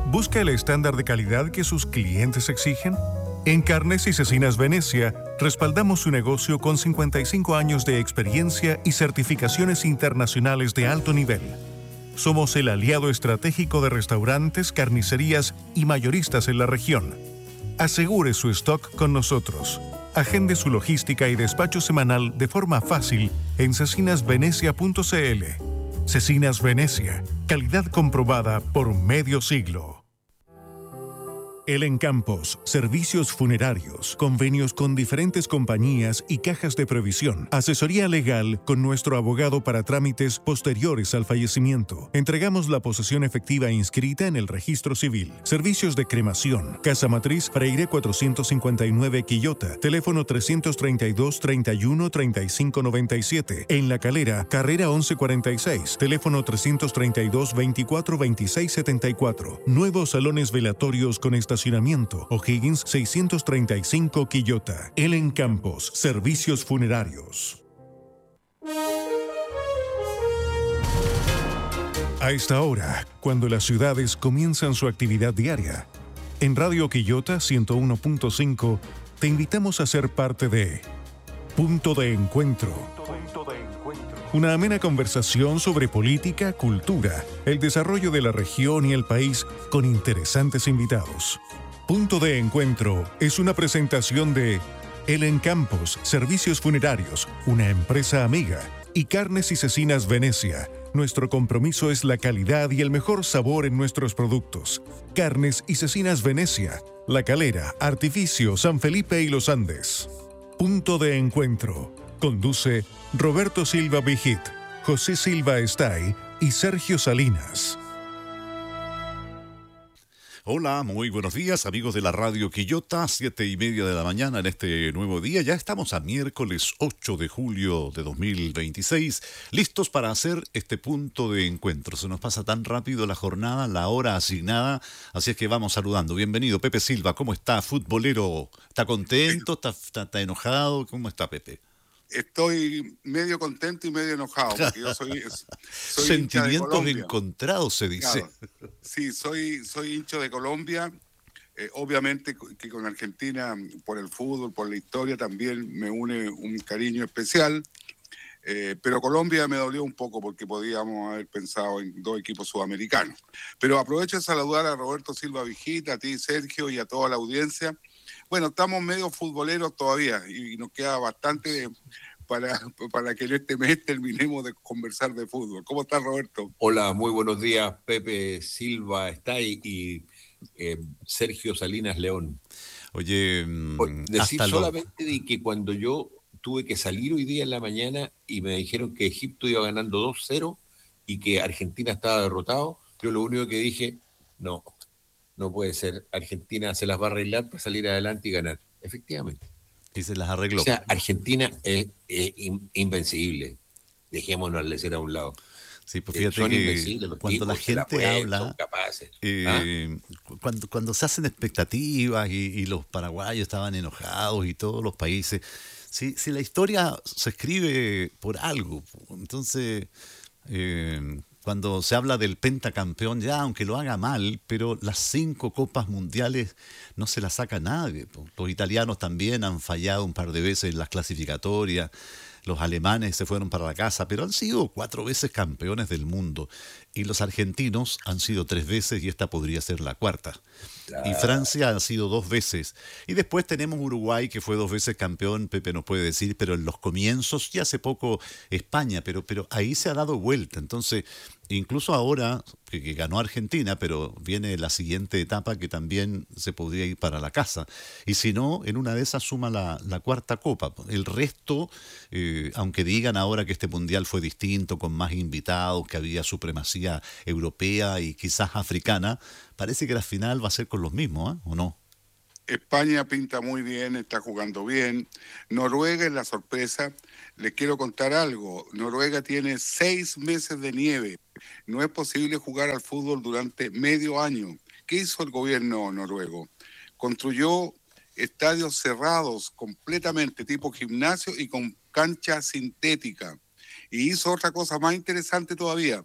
¿Busca el estándar de calidad que sus clientes exigen? En Carnes y Cecinas Venecia, respaldamos su negocio con 55 años de experiencia y certificaciones internacionales de alto nivel. Somos el aliado estratégico de restaurantes, carnicerías y mayoristas en la región. Asegure su stock con nosotros. Agende su logística y despacho semanal de forma fácil en cecinasvenecia.cl. Cecinas Venecia, calidad comprobada por medio siglo. Elen Campos, servicios funerarios, convenios con diferentes compañías y cajas de previsión, asesoría legal con nuestro abogado para trámites posteriores al fallecimiento. Entregamos la posesión efectiva inscrita en el registro civil. Servicios de cremación, Casa Matriz Freire 459 Quillota, teléfono 332 31 35 97. En La Calera, carrera 1146, teléfono 332 24 26 74. Nuevos salones velatorios con estacionamiento. O'Higgins 635 Quillota. Elen Campos, servicios funerarios. A esta hora, cuando las ciudades comienzan su actividad diaria, en Radio Quillota 101.5 te invitamos a ser parte de Punto de Encuentro. Una amena conversación sobre política, cultura, el desarrollo de la región y el país con interesantes invitados. Punto de Encuentro es una presentación de Elen Campos, Servicios Funerarios, una empresa amiga, y Carnes y Cecinas Venecia. Nuestro compromiso es la calidad y el mejor sabor en nuestros productos. Carnes y Cecinas Venecia, La Calera, Artificio, San Felipe y Los Andes. Punto de Encuentro. Conduce Roberto Silva Vigit, José Silva Estay y Sergio Salinas. Hola, muy buenos días, amigos de la Radio Quillota, 7:30 de la mañana en este nuevo día. Ya estamos a miércoles 8 de julio de 2026, listos para hacer este punto de encuentro. Se nos pasa tan rápido la jornada, la hora asignada, así es que vamos saludando. Bienvenido, Pepe Silva, ¿cómo está, futbolero? ¿Está contento? ¿Está enojado? ¿Cómo está, Pepe? Estoy medio contento y medio enojado, porque yo soy Sentimientos encontrados, se dice. Claro. Sí, soy hincha de Colombia. Obviamente que con Argentina, por el fútbol, por la historia, también me une un cariño especial. Pero Colombia me dolió un poco porque podíamos haber pensado en dos equipos sudamericanos. Pero aprovecho de saludar a Roberto Silva Vigita, a ti, Sergio, y a toda la audiencia. Bueno, estamos medio futboleros todavía y nos queda bastante para que en este mes terminemos de conversar de fútbol. ¿Cómo estás, Roberto? Hola, muy buenos días, Pepe Silva Estay y Sergio Salinas León. Oye, decir solamente de que cuando yo tuve que salir hoy día en la mañana y me dijeron que Egipto iba ganando 2-0 y que Argentina estaba derrotado, yo lo único que dije, no puede ser, Argentina se las va a arreglar para salir adelante y ganar. Efectivamente. Y se las arregló. O sea, Argentina es invencible. Dejémonos al decir a un lado. Sí, pues fíjate que cuando la gente habla, cuando se hacen expectativas y los paraguayos estaban enojados y todos los países, si la historia se escribe por algo, entonces cuando se habla del pentacampeón, ya aunque lo haga mal, pero las 5 copas mundiales no se las saca nadie. Los italianos también han fallado un par de veces en las clasificatorias, los alemanes se fueron para la casa, pero han sido 4 veces campeones del mundo. Y los argentinos han sido 3 veces y esta podría ser la 4ª. Claro. Y Francia ha sido 2 veces. Y después tenemos Uruguay, que fue 2 veces campeón, Pepe nos puede decir, pero en los comienzos, y hace poco España, pero ahí se ha dado vuelta. Entonces, incluso ahora, que ganó Argentina, pero viene la siguiente etapa que también se podría ir para la casa. Y si no, en una de esas suma la 4ª copa. El resto, aunque digan ahora que este mundial fue distinto, con más invitados, que había supremacía europea y quizás africana, parece que la final va a ser con los mismos, ¿o no? España pinta muy bien, está jugando bien. Noruega es la sorpresa. Les quiero contar algo. Noruega tiene 6 meses de nieve. No es posible jugar al fútbol durante medio año. ¿Qué hizo el gobierno noruego? Construyó estadios cerrados completamente, tipo gimnasio y con cancha sintética. Y hizo otra cosa más interesante todavía.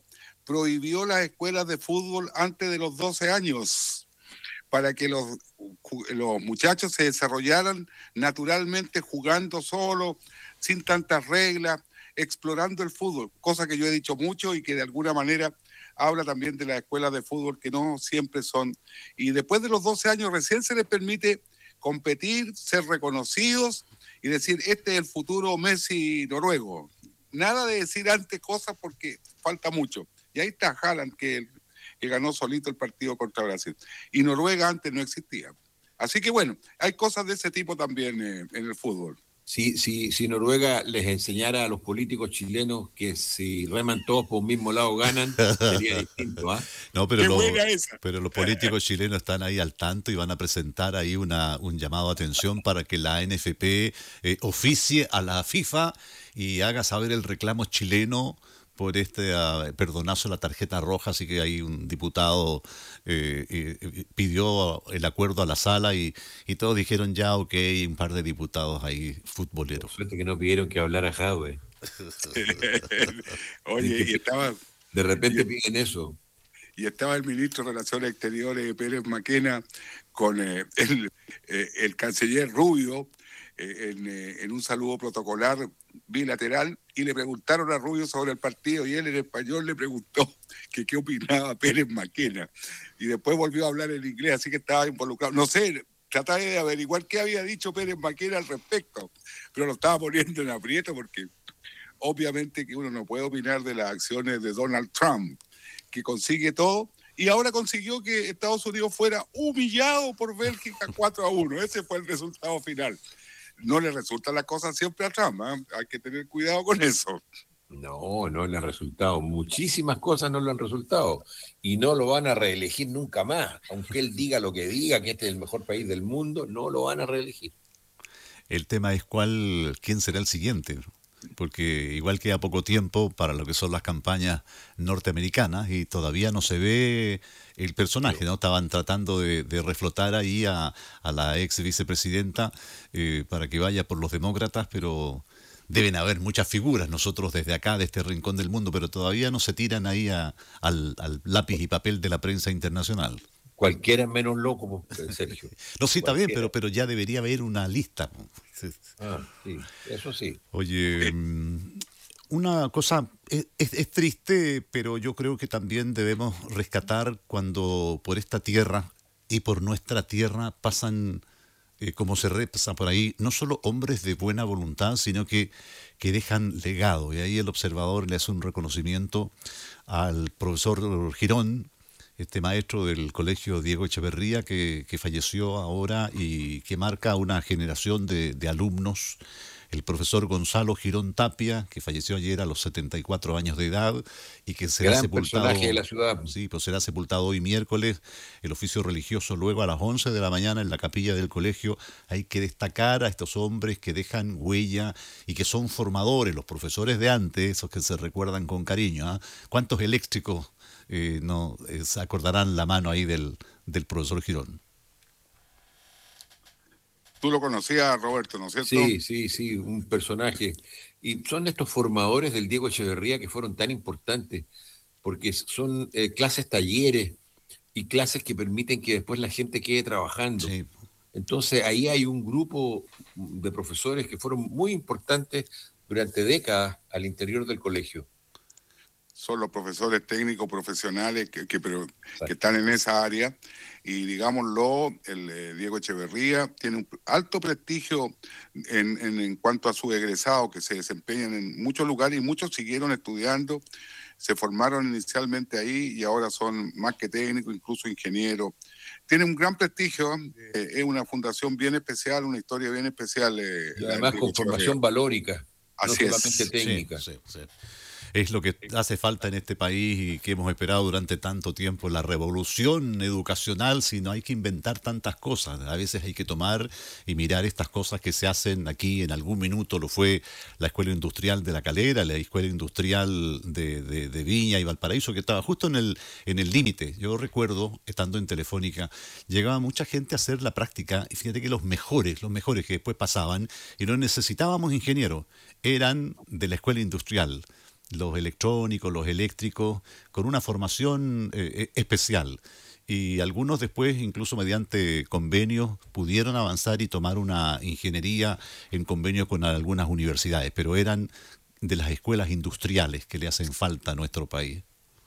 prohibió las escuelas de fútbol antes de los 12 años para que los muchachos se desarrollaran naturalmente jugando solo, sin tantas reglas, explorando el fútbol, cosa que yo he dicho mucho y que de alguna manera habla también de las escuelas de fútbol que no siempre son. Y después de los 12 años recién se les permite competir, ser reconocidos y decir, este es el futuro Messi noruego. Nada de decir antes cosas porque falta mucho. Y ahí está Haaland, que ganó solito el partido contra Brasil. Y Noruega antes no existía. Así que bueno, hay cosas de ese tipo también en el fútbol. Si Noruega les enseñara a los políticos chilenos que si reman todos por un mismo lado ganan, sería distinto, ¿ah? No, pero los políticos chilenos están ahí al tanto y van a presentar ahí un llamado de atención para que la NFP oficie a la FIFA y haga saber el reclamo chileno por este perdonazo a la tarjeta roja. Así que ahí un diputado pidió el acuerdo a la sala y todos dijeron ya, ok, un par de diputados ahí futboleros. Por suerte que no pidieron que hablara Jadwe. Oye, y estaba... De repente piden eso. Y estaba el ministro de Relaciones Exteriores, Pérez Maquena, con el canciller Rubio, en un saludo protocolar bilateral, y le preguntaron a Rubio sobre el partido y él en español le preguntó que qué opinaba Pérez Maquena y después volvió a hablar en inglés, así que estaba involucrado. No sé, trataba de averiguar qué había dicho Pérez Maquena al respecto, pero lo estaba poniendo en aprieto porque obviamente que uno no puede opinar de las acciones de Donald Trump, que consigue todo. Y ahora consiguió que Estados Unidos fuera humillado por Bélgica 4-1. Ese fue el resultado final. No le resultan las cosas siempre a Trump, ¿eh? Hay que tener cuidado con eso. No le han resultado. Muchísimas cosas no le han resultado. Y no lo van a reelegir nunca más. Aunque él diga lo que diga, que este es el mejor país del mundo, no lo van a reelegir. El tema es quién será el siguiente, porque igual queda poco tiempo para lo que son las campañas norteamericanas y todavía no se ve el personaje, ¿no? Estaban tratando de reflotar ahí a la ex vicepresidenta para que vaya por los demócratas, pero deben haber muchas figuras, nosotros desde acá, de este rincón del mundo, pero todavía no se tiran ahí al lápiz y papel de la prensa internacional. Cualquiera menos loco, Sergio. No, sí, está bien, pero ya debería haber una lista. Sí, eso sí. Oye, una cosa es triste, pero yo creo que también debemos rescatar cuando por esta tierra y por nuestra tierra pasan, como se reza por ahí, no solo hombres de buena voluntad, sino que dejan legado. Y ahí el observador le hace un reconocimiento al profesor Girón, este maestro del colegio Diego Echeverría, que falleció ahora y que marca una generación de alumnos. El profesor Gonzalo Girón Tapia, que falleció ayer a los 74 años de edad y que será sepultado. Personaje de la ciudad. Sí, pues será sepultado hoy miércoles. El oficio religioso luego a las 11 de la mañana en la capilla del colegio. Hay que destacar a estos hombres que dejan huella y que son formadores, los profesores de antes, esos que se recuerdan con cariño. ¿Cuántos eléctricos se acordarán la mano ahí del profesor Girón? Tú lo conocías, Roberto, ¿no es cierto? Sí, un personaje. Y son estos formadores del Diego Echeverría que fueron tan importantes, porque son clases talleres y clases que permiten que después la gente quede trabajando. Sí. Entonces ahí hay un grupo de profesores que fueron muy importantes durante décadas al interior del colegio. Son los profesores técnicos profesionales que están en esa área. Y digámoslo, el Diego Echeverría tiene un alto prestigio en cuanto a sus egresados que se desempeñan en muchos lugares y muchos siguieron estudiando, se formaron inicialmente ahí y ahora son más que técnicos, incluso ingenieros. Tiene un gran prestigio, es una fundación bien especial, una historia bien especial. Y además con formación valórica, así no solamente técnica. Sí. Es lo que hace falta en este país y que hemos esperado durante tanto tiempo, la revolución educacional. Si no hay que inventar tantas cosas, a veces hay que tomar y mirar estas cosas que se hacen aquí. En algún minuto lo fue la Escuela Industrial de La Calera, la Escuela Industrial de Viña y Valparaíso, que estaba justo en el límite. Yo recuerdo, estando en Telefónica, llegaba mucha gente a hacer la práctica y fíjate que los mejores que después pasaban y no necesitábamos ingenieros, eran de la Escuela Industrial. los electrónicos, los eléctricos, con una formación especial. Y algunos después, incluso mediante convenios, pudieron avanzar y tomar una ingeniería en convenio con algunas universidades, pero eran de las escuelas industriales que le hacen falta a nuestro país.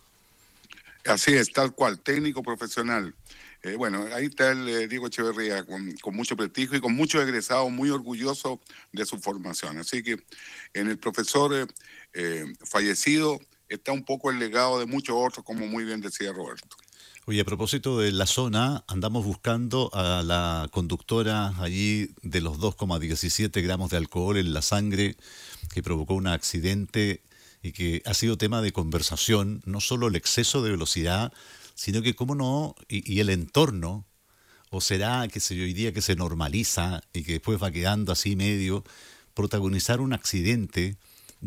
Así es, tal cual, técnico profesional. Bueno, ahí está el Diego Echeverría con mucho prestigio y con muchos egresados muy orgullosos de su formación. Así que en el profesor fallecido está un poco el legado de muchos otros, como muy bien decía Roberto. Oye, a propósito de la zona, andamos buscando a la conductora allí de los 2,17 gramos de alcohol en la sangre que provocó un accidente y que ha sido tema de conversación, no solo el exceso de velocidad, sino que cómo no, y el entorno, o será que hoy día que se normaliza y que después va quedando así medio, protagonizar un accidente,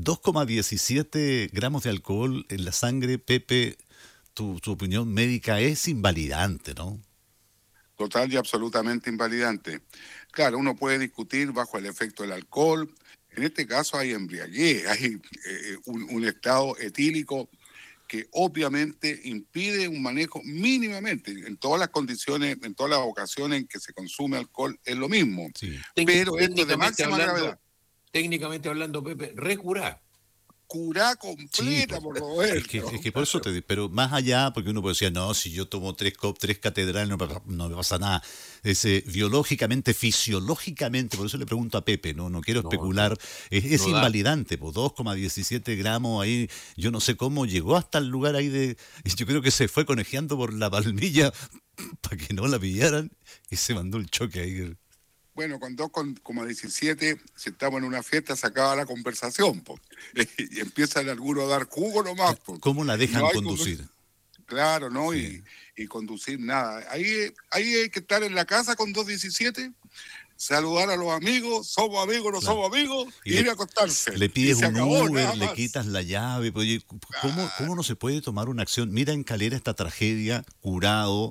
2,17 gramos de alcohol en la sangre, Pepe, tu opinión médica es invalidante, ¿no? Total y absolutamente invalidante. Claro, uno puede discutir bajo el efecto del alcohol. En este caso hay embriaguez, hay un estado etílico que obviamente impide un manejo mínimamente. En todas las condiciones, en todas las ocasiones en que se consume alcohol es lo mismo. Sí. Pero esto es de máxima gravedad. Técnicamente hablando, Pepe, recurá. Curá completa, Sí, por Roberto. Es que por eso pero más allá, porque uno puede decir, no, si yo tomo 3 catedrales no me pasa nada. Biológicamente, fisiológicamente, por eso le pregunto a Pepe, no quiero especular, es no invalidante, pues 2,17 gramos ahí, yo no sé cómo llegó hasta el lugar ahí yo creo que se fue conejeando por la palmilla para que no la pillaran y se mandó el choque ahí. Bueno, con 2,17, si estamos en una fiesta, se acaba la conversación, po. Y empiezan algunos a dar jugo nomás, po. ¿Cómo la dejan No conducir? Claro, ¿no? Sí. Y conducir nada. Ahí hay que estar en la casa con 2,17, saludar a los amigos, somos amigos, no somos amigos, y ir a acostarse. Le pides un acabó, Uber, le quitas la llave. Oye, ¿cómo no se puede tomar una acción? Mira en Calera esta tragedia, curado.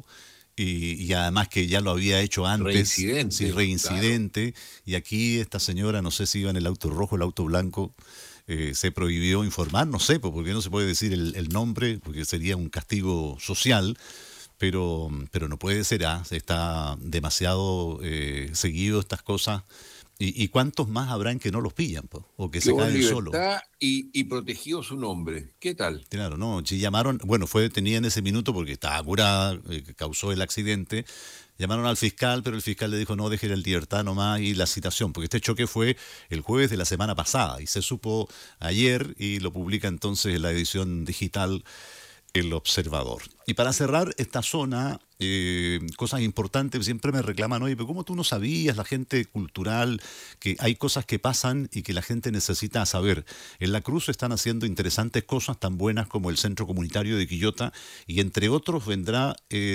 Y además que ya lo había hecho antes. Reincidente. Sí, reincidente. Claro. Y aquí esta señora, no sé si iba en el auto rojo, el auto blanco, se prohibió informar, no sé, porque no se puede decir el nombre, porque sería un castigo social, pero no puede ser, está demasiado seguido estas cosas. ¿Y cuántos más habrán que no los pillan, o que se caen solos? Y protegió su nombre. ¿Qué tal? Claro, no, si llamaron, bueno, fue detenida en ese minuto porque estaba curada, causó el accidente. Llamaron al fiscal, pero el fiscal le dijo, no, déjele en libertad nomás y la citación, porque este choque fue el jueves de la semana pasada y se supo ayer y lo publica entonces en la edición digital El Observador. Y para cerrar esta zona, cosas importantes, siempre me reclaman, oye, pero ¿cómo tú no sabías, la gente cultural, que hay cosas que pasan y que la gente necesita saber? En La Cruz están haciendo interesantes cosas tan buenas como el Centro Comunitario de Quillota y entre otros vendrá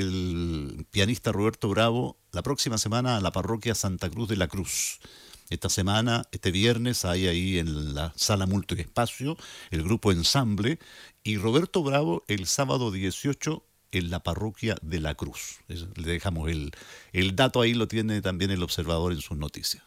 el pianista Roberto Bravo la próxima semana a la parroquia Santa Cruz de la Cruz. Esta semana, este viernes, hay ahí en la sala multiespacio el grupo Ensamble y Roberto Bravo el sábado 18 en la parroquia de la Cruz. Le dejamos el dato ahí, lo tiene también el Observador en sus noticias.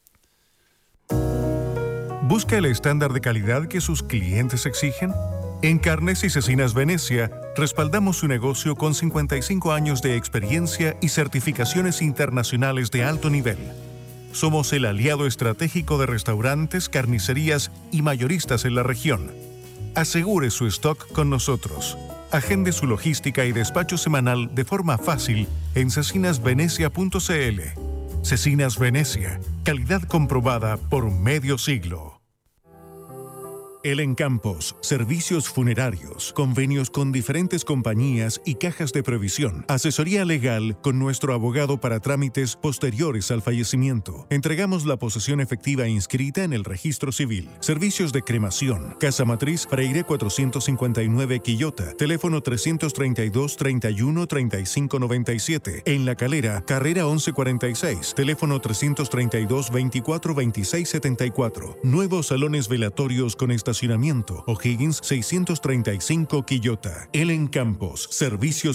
¿Busca el estándar de calidad que sus clientes exigen? En Carnes y Cecinas Venecia, respaldamos su negocio con 55 años de experiencia y certificaciones internacionales de alto nivel. Somos el aliado estratégico de restaurantes, carnicerías y mayoristas en la región. Asegure su stock con nosotros. Agende su logística y despacho semanal de forma fácil en cecinasvenecia.cl. Cecinas Venecia, calidad comprobada por medio siglo. El Encampos, servicios funerarios, convenios con diferentes compañías y cajas de previsión, asesoría legal con nuestro abogado para trámites posteriores al fallecimiento. Entregamos la posesión efectiva inscrita en el registro civil. Servicios de cremación, Casa Matriz Freire 459 Quillota, teléfono 332-31-3597. En La Calera, carrera 1146, teléfono 332-24-2674. Nuevos salones velatorios con estacionamiento. O'Higgins 635 Quillota. El Encampos, servicios